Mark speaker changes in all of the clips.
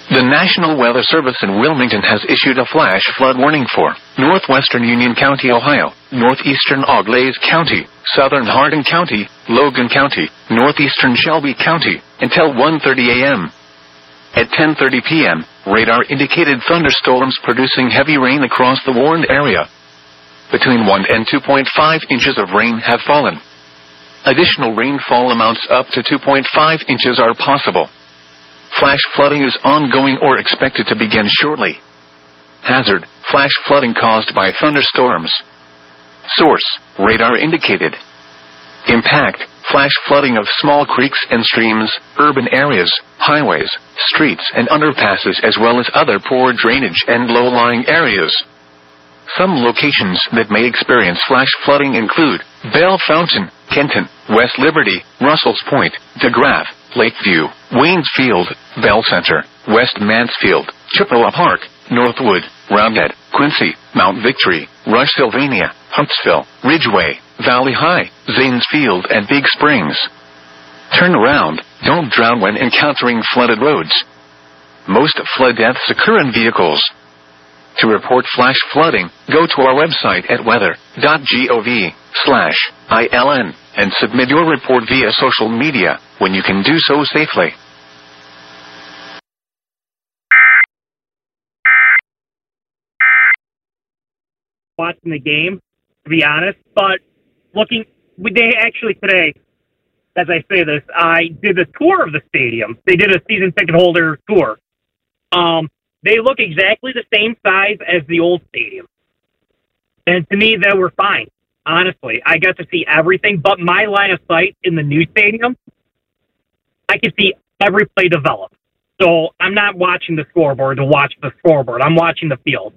Speaker 1: The National Weather Service in Wilmington has issued a flash flood warning for northwestern Union County, Ohio, northeastern Auglaize County, southern Hardin County, Logan County, northeastern Shelby County, until 1:30 a.m. At 10:30 p.m., radar indicated thunderstorms producing heavy rain across the warned area. Between 1 and 2.5 inches of rain have fallen. Additional rainfall amounts up to 2.5 inches are possible. Flash flooding is ongoing or expected to begin shortly. Hazard: flash flooding caused by thunderstorms. Source: radar indicated. Impact: flash flooding of small creeks and streams, urban areas, highways, streets, and underpasses, as well as other poor drainage and low-lying areas. Some locations that may experience flash flooding include Bell Fountain, Kenton, West Liberty, Russell's Point, DeGraff, Lakeview, Waynes Field, Bell Center, West Mansfield, Chippewa Park, Northwood, Roundhead, Quincy, Mount Victory, Rush Sylvania, Huntsville, Ridgeway, Valley High, Zanes Field, and Big Springs. Turn around. Don't drown when encountering flooded roads. Most flood deaths occur in vehicles. To report flash flooding, go to our website at weather.gov/ILN and submit your report via social media when you can do so safely.
Speaker 2: Watching the game, to be honest, but today, as I say this, I did a tour of the stadium. They did a season ticket holder tour. They look exactly the same size as the old stadium. And to me, they were fine. Honestly, I got to see everything, but my line of sight in the new stadium, I could see every play develop. So I'm not watching the scoreboard to watch the scoreboard. I'm watching the field.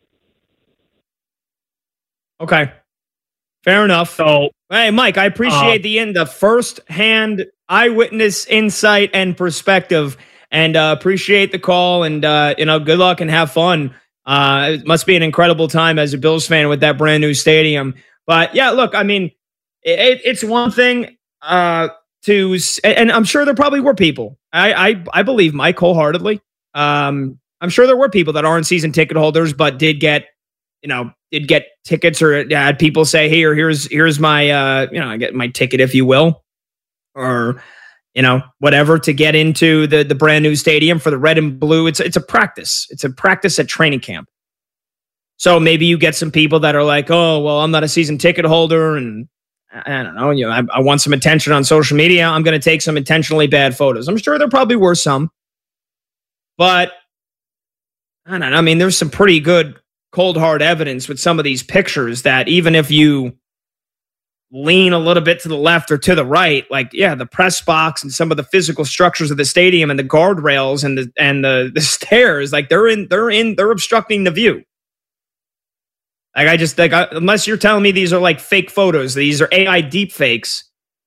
Speaker 3: Okay. Fair enough.
Speaker 2: So,
Speaker 3: hey, Mike, I appreciate the first-hand eyewitness insight and perspective, and appreciate the call, and good luck and have fun. It must be an incredible time as a Bills fan with that brand new stadium. But yeah, look, I mean, it's one thing and I'm sure there probably were people. I believe Mike wholeheartedly. I'm sure there were people that aren't season ticket holders, but did get tickets, or had people say, "Hey, here's my I get my ticket, if you will," or whatever, to get into the brand new stadium for the red and blue. It's a practice. It's a practice at training camp. So maybe you get some people that are like, "Oh, well, I'm not a season ticket holder, and I don't know, I want some attention on social media. I'm going to take some intentionally bad photos." I'm sure there probably were some, but I don't know. I mean, there's some pretty good cold hard evidence with some of these pictures that even if you lean a little bit to the left or to the right, like, yeah, the press box and some of the physical structures of the stadium and the guardrails and the stairs, like they're obstructing the view. Like unless you're telling me these are like fake photos, these are AI deep fakes.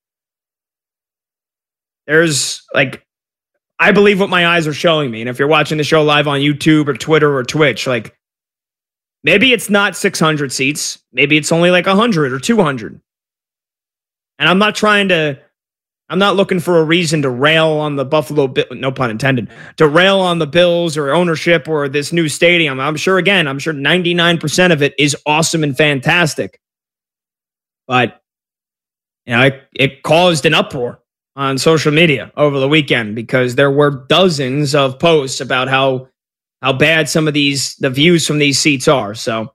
Speaker 3: There's like, I believe what my eyes are showing me. And if you're watching the show live on YouTube or Twitter or Twitch, like maybe it's not 600 seats. Maybe it's only like 100 or 200. And I'm not looking for a reason to rail on the Buffalo, no pun intended, to rail on the Bills or ownership or this new stadium. I'm sure 99% of it is awesome and fantastic. But, it caused an uproar on social media over the weekend because there were dozens of posts about how bad some of the views from these seats are. So,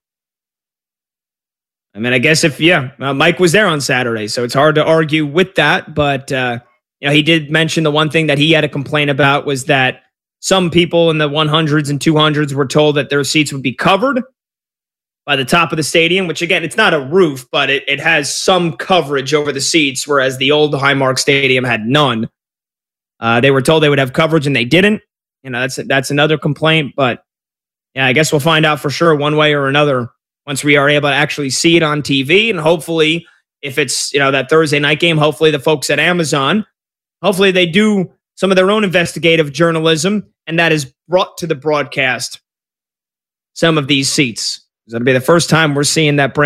Speaker 3: I mean, I guess Mike was there on Saturday, so it's hard to argue with that. But, he did mention the one thing that he had a complaint about was that some people in the 100s and 200s were told that their seats would be covered by the top of the stadium, which, again, it's not a roof, but it has some coverage over the seats, whereas the old Highmark Stadium had none. They were told they would have coverage, and they didn't. That's another complaint. But, yeah, I guess we'll find out for sure one way or another once we are able to actually see it on TV. And hopefully, if it's, that Thursday night game, hopefully the folks at Amazon, hopefully they do some of their own investigative journalism, and that is brought to the broadcast some of these seats. That'll be the first time we're seeing that brand